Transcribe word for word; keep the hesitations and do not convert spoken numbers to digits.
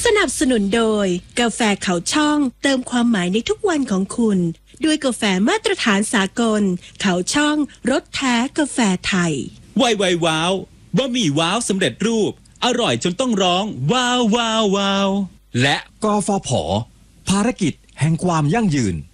นับสนุนโดยกาแฟเขาช่องเติมความหมายในทุกวันของคุณด้วยกาแฟมาตรฐานสากลเขาช่องรสแท้กาแฟไทยไวไวว้าวบะหมี่ว้าวสำเร็จรูปอร่อยจนต้องร้องว้าวว้าวว้าวและกฟผ.ภารกิจแห่งความยั่งยืน